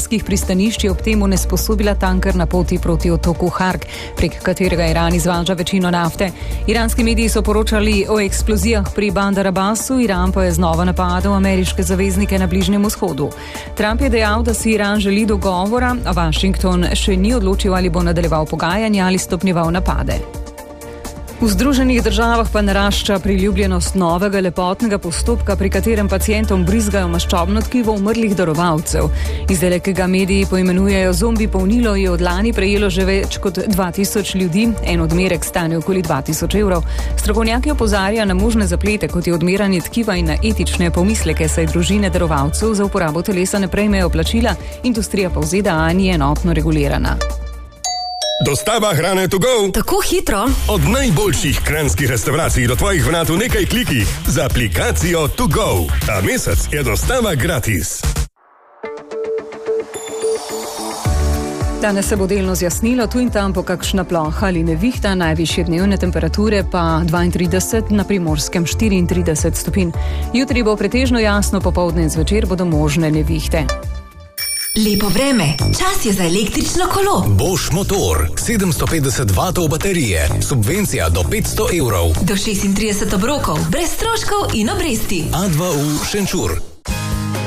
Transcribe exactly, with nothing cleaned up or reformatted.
iranskih pristanišč je ob tem onesposobila tanker na poti proti otoku Hark, prek katerega Iran izvaža večino nafte. Iranski mediji so poročali o eksplozijah pri Bandar Abbasu, Iran pa je znova napadel ameriške zaveznike na Bližnjem vzhodu. Trump je dejal, da si Iran želi dogovora, a Washington še ni odločil, ali bo nadaljeval pogajanja ali stopnjeval napade. V Združenih državah pa narašča priljubljenost novega lepotnega postopka, pri katerem pacientom brizgajo maščobno tkivo umrlih darovalcev. Izdelek, ki ga mediji poimenujejo zombi polnilo, je od lani prejelo že več kot dva tisoč ljudi, en odmerek stane okoli dva tisoč evrov. Strokovnjaki opozarjajo na možne zaplete, kot je odmeranje tkiva in na etične pomisleke, saj družine darovalcev za uporabo telesa ne prejmejo plačila, industrija pa v Z D A ni enotno regulirana. Dostava hrane to go. Tako hitro. Od najboljših kranjskih restavracij do tvojih vrat v nekaj klikih z aplikacijo to go. Ta mesec je dostava gratis. Danes se bo delno zjasnilo, tu in tam po kakšna ploha ali nevihta, najvišje dnevne temperature pa dvaintrideset, na Primorskem štiriintrideset stopinj. Jutri bo pretežno jasno, popoldne in zvečer bodo možne nevihte. Lepo vreme, čas je za električno kolo. Bosch motor, sedemsto petdeset vatov baterije, subvencija do petsto evrov. Do šestintrideset obrokov, brez stroškov in obresti. A dva U Šenčur.